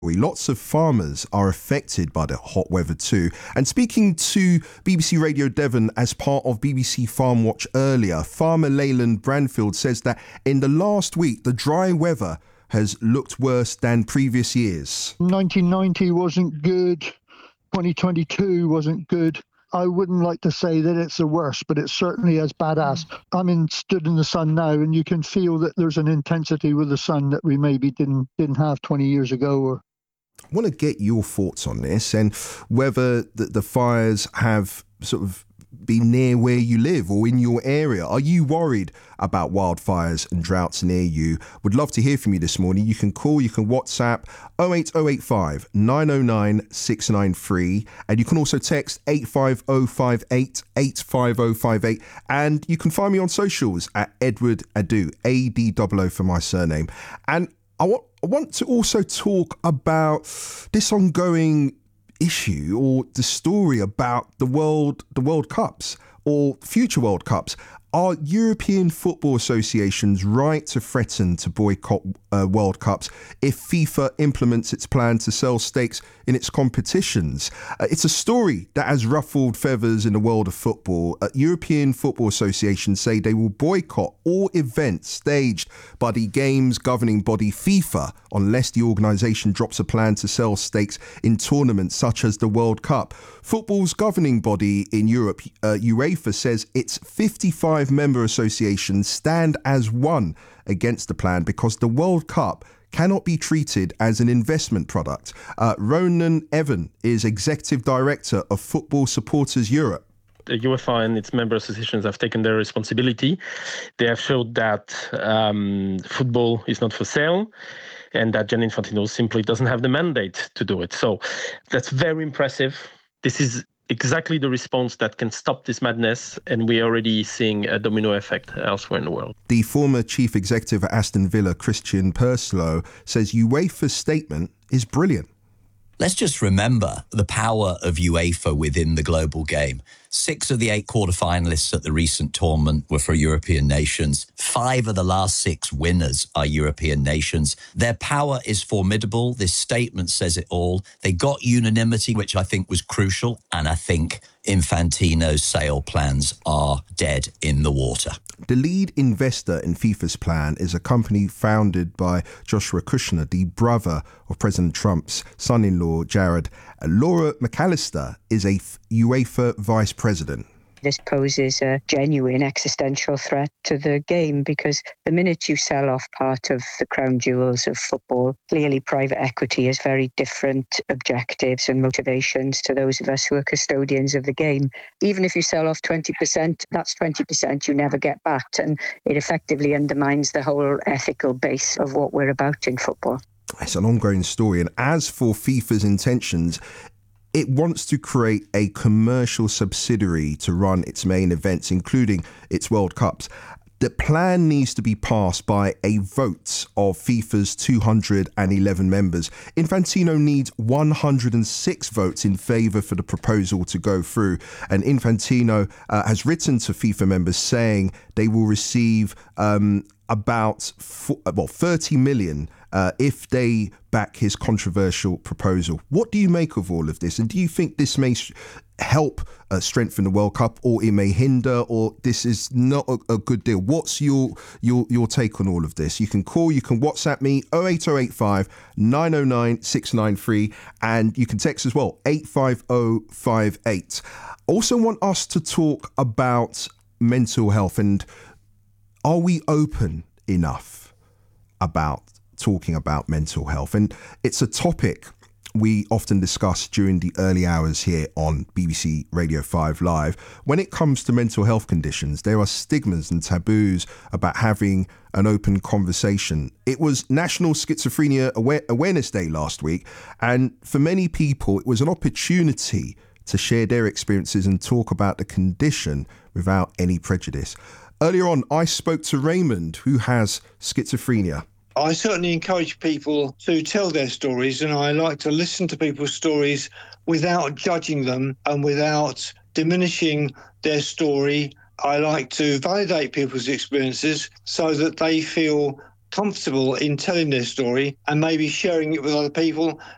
Lots of farmers are affected by the hot weather too. And speaking to BBC Radio Devon as part of BBC Farm Watch earlier, farmer Leyland Branfield says that in the last week, the dry weather has looked worse than previous years. 1990 wasn't good. 2022 wasn't good. I wouldn't like to say that it's the worst, but it's certainly as bad as. Stood in the sun now, and you can feel that there's an intensity with the sun that we maybe didn't have 20 years ago. I want to get your thoughts on this and whether the fires have sort of been near where you live or in your area. Are you worried about wildfires and droughts near you? Would love to hear from you this morning. You can call, you can WhatsApp 08085 909 693, and you can also text 85058 85058, and you can find me on socials at Edward Adu, ADOO for my surname. And I want to also talk about this ongoing issue or the story about the World Cups or future World Cups. Are European football associations right to threaten to boycott World Cups if FIFA implements its plan to sell stakes in its competitions? It's a story that has ruffled feathers in the world of football. European football associations say they will boycott all events staged by the game's governing body FIFA unless the organisation drops a plan to sell stakes in tournaments such as the World Cup. Football's governing body in Europe, UEFA, says its 55 member associations stand as one against the plan because the World Cup cannot be treated as an investment product. Ronan Evan is Executive Director of Football Supporters Europe. The UEFA and its member associations have taken their responsibility. They have showed that football is not for sale and that Gianni Infantino simply doesn't have the mandate to do it. So that's very impressive. This is exactly the response that can stop this madness, and we are already seeing a domino effect elsewhere in the world. The former chief executive at Aston Villa, Christian Purslow, says UEFA's statement is brilliant. Let's just remember the power of UEFA within the global game. 6 of the 8 quarterfinalists at the recent tournament were for European nations. 5 of the last 6 winners are European nations. Their power is formidable. This statement says it all. They got unanimity, which I think was crucial, and I think Infantino's sale plans are dead in the water. The lead investor in FIFA's plan is a company founded by Joshua Kushner, the brother of President Trump's son-in-law, Jared. Laura McAllister is a UEFA vice president. This poses a genuine existential threat to the game because the minute you sell off part of the crown jewels of football, clearly private equity has very different objectives and motivations to those of us who are custodians of the game. Even if you sell off 20%, that's 20% you never get back, and it effectively undermines the whole ethical base of what we're about in football. It's an ongoing story, and as for FIFA's intentions, it wants to create a commercial subsidiary to run its main events, including its World Cups. The plan needs to be passed by a vote of FIFA's 211 members. Infantino needs 106 votes in favour for the proposal to go through. And Infantino has written to FIFA members saying they will receive about 30 million if they back his controversial proposal. What do you make of all of this? And do you think this may help strengthen the World Cup, or it may hinder, or this is not a good deal? What's your take on all of this? You can call, you can WhatsApp me 08085 909 693, and you can text as well 85058. Also want us to talk about mental health, and are we open enough about talking about mental health? And it's a topic we often discuss during the early hours here on BBC Radio 5 Live. When it comes to mental health conditions, there are stigmas and taboos about having an open conversation. It was National Schizophrenia Awareness Day last week, and for many people, it was an opportunity to share their experiences and talk about the condition without any prejudice. Earlier on, I spoke to Raymond, who has schizophrenia. I certainly encourage people to tell their stories, and I like to listen to people's stories without judging them and without diminishing their story. I like to validate people's experiences so that they feel comfortable in telling their story and maybe sharing it with other people